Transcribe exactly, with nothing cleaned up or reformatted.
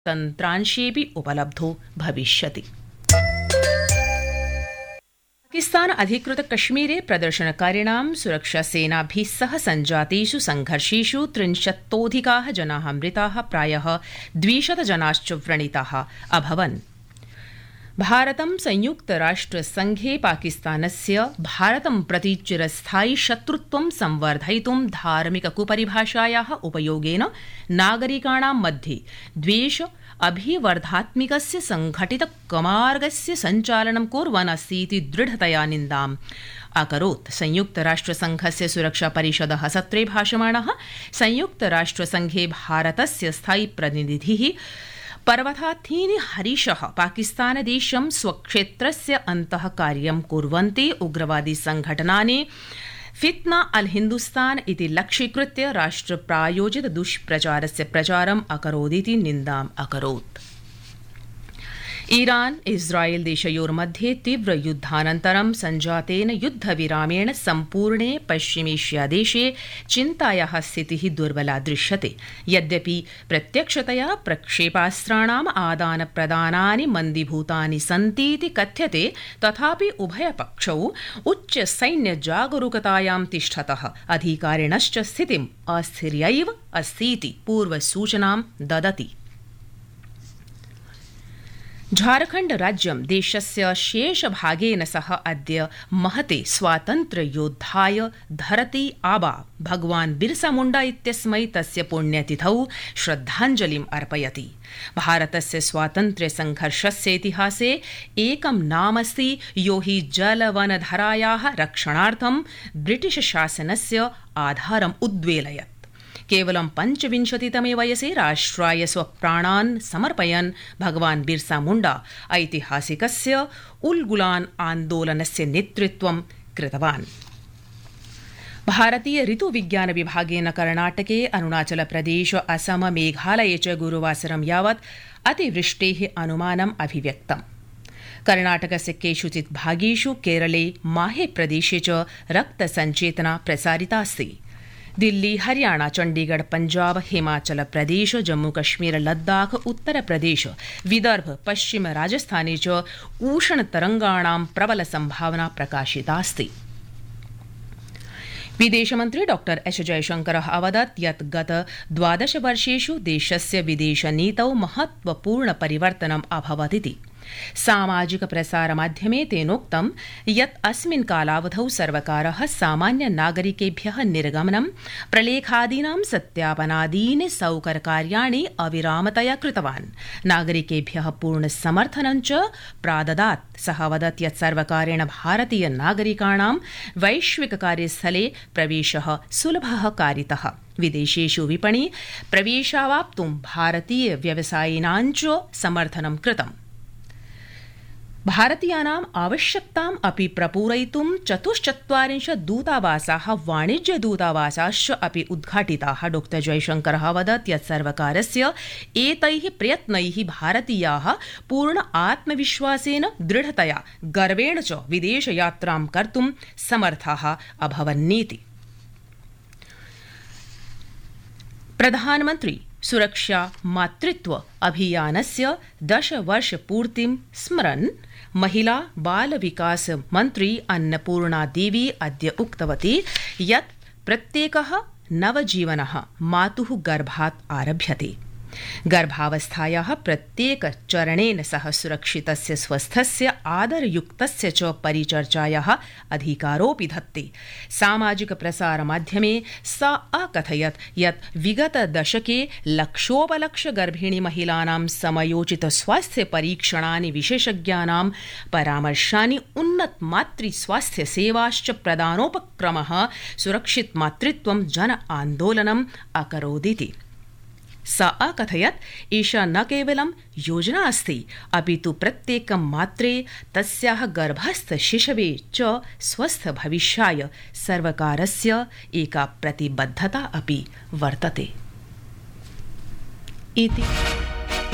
तन्त्रांशेऽपि उपलब्धो भविष्यति। पाकिस्तान अधिकृत कश्मीरे प्रदर्शनकारिणां सुरक्षासेनाभिः सह सञ्जातेषु संघर्षेषु त्रिंशत्तोऽधिकाः जनाः मृताः, प्रायः द्विशतजनाश्च व्रणिताः अभवन्। भारतं संयुक्तराष्ट्रसङ्घे पाकिस्तानस्य भारतं प्रति चिरस्थायि शत्रुत्वं संवर्धयितुं धार्मिककुपरिभाषायाः उपयोगेन नागरिकाणां मध्ये द्वेष अभिवर्धात्मिकस्य संघटितकमार्गस्य सञ्चालनं कुर्वन् अस्ति इति दृढतया निन्दाम् अकरोत्। संयुक्तराष्ट्रसङ्घस्य सुरक्षापरिषदः सत्रे भाषमाणः संयुक्तराष्ट्रसङ्घे भारतस्य स्थायी प्रतिनिधिः पर्वताथीनि हरीशः पाकिस्तानदेशं स्वक्षेत्रस्य अन्तः कार्यं कुर्वन्ति उग्रवादी संघटनानि फितना अल हिन्दुस्तान इति लक्ष्यीकृत्य राष्ट्रप्रायोजित दुष्प्रचारस्य प्रचारम् अकरोदिति निन्दाम् अकरोत्। ईरान इस्राएल देशयोर्मध्ये तीव्र युद्धानन्तरं सञ्जातेन युद्धविरामेण सम्पूर्णे पश्चिमेष्यादेशे चिन्तायाः स्थितिः दुर्बला दृश्यते। यद्यपि प्रत्यक्षतया प्रक्षेपास्त्राणाम् आदानप्रदानानि मन्दीभूतानि सन्तीति कथ्यते, तथापि उभयपक्षौ उच्चसैन्यजागरूकतायां तिष्ठतः अधिकारिणश्च स्थितिम् अस्थिर्यैव अस्तीति पूर्वसूचनां ददति। झारखण्ड राज्यं देशस्य शेषभागेन सह अद्य महते स्वातन्त्र्ययोद्धाय धरती आबा भगवान् बिरसा मुण्डा इत्यस्मै तस्य पुण्यतिथौ श्रद्धाञ्जलिम् अर्पयति। भारतस्य स्वातन्त्र्यसङ्घर्षस्य इतिहासे एकं नामस्ति यो हि जलवनधरायाः रक्षणार्थं ब्रिटिश शासनस्य आधारम् उद्वेलयत्। केवलं पञ्चविंशतितमे वयसि राष्ट्राय स्वप्राणान् समर्पयन् भगवान् बिरसा मुण्डा ऐतिहासिकस्य उल्गुलान् आन्दोलनस्य नेतृत्वं कृतवान्। भारतीय ऋतुविज्ञान विभागेन कर्णाटके अरुणाचलप्रदेश असम मेघालये च गुरुवासरं यावत् अतिवृष्टेः अनुमानम् अभिव्यक्तम्। कर्णाटकस्य केषुचित् भागेषु केरले माहे प्रदेशे च रक्तसञ्चेतना प्रसारितास्ति। दिल्ली, हरियाणा, चण्डीगढ़, पंजाब, हिमाचल प्रदेश, जम्मू कश्मीर, लद्दाख, उत्तर प्रदेश, विदर्भ, पश्चिम राजस्थाने च उष्णतरंगाणां प्रबल संभावना प्रकाशितास्ति। विदेशमन्त्री डॉक्टर एस जयशंकरः अवदत् यत् गत द्वादश वर्षेषु देशस्य विदेशनीतौ महत्वपूर्ण परिवर्तनम् अभवदिति। सामाजिक प्रसारमाध्यमे तेनोक्तं यत् अस्मिन् कालावधौ सर्वकारः सामान्य नागरिकेभ्यः निर्गमनं, प्रलेखादीनां सत्यापनादीनि सौकर्यकार्याणि अविरामतया कृतवान्, नागरिकेभ्यः पूर्णसमर्थनं च प्राददात्। सः वदत् यत् सर्वकारेण भारतीय नागरिकाणां वैश्विककार्यस्थले प्रवेशः सुलभः कारितः। विदेशेषु विपणि प्रवेशावाप्तुं भारतीय व्यवसायिनां च समर्थनं कृतम्। भारतीयानाम् आवश्यकताम् अपि प्रपूरयितुं चतुश्चत्वारिंशत् दूतावासाः, वाणिज्यदूतावासाश्च अपि उद्घाटिताः। डॉक्टर जयशंकरः वदत् यत् सर्वकारस्य एतैः प्रयत्नैः भारतीयाः पूर्ण आत्मविश्वासेन, दृढतया, गर्वेण च विदेशयात्रां कर्तुं समर्थाः अभवन्नीति। प्रधानमन्त्री सुरक्षा मातृत्व अभियानस्य दशवर्षपूर्तिं स्मरन् महिला बाल विकास मन्त्री अन्नपूर्णा देवी अद्य उक्तवती यत् प्रत्येकः नवजीवनः मातुः गर्भात् आरभ्यते। गर्भावस्थायाः प्रत्येक चरणेन सह सुरक्षितस्य, स्वस्थस्य, आदरयुक्तस्य च परिचर्चायाः अधिकारोऽपि धत्ते। सामाजिक प्रसारमाध्यमे सा अकथयत् यत् विगत दशके लक्षोपलक्ष गर्भिणी महिलानां समयोचित स्वास्थ्य परीक्षणानि, विशेषज्ञानां परामर्शानि, उन्नत मातृस्वास्थ्य सेवाश्च प्रदानोपक्रमः सुरक्षित मातृत्वं जन आन्दोलनम् अकरोदिति। सा अकथयत् एषा न केवलं योजना अस्ति, अपि तु प्रत्येकं मात्रे, तस्याः गर्भस्थ शिशवे च स्वस्थ भविष्याय सर्वकारस्य एका प्रतिबद्धता अपि वर्तते इति।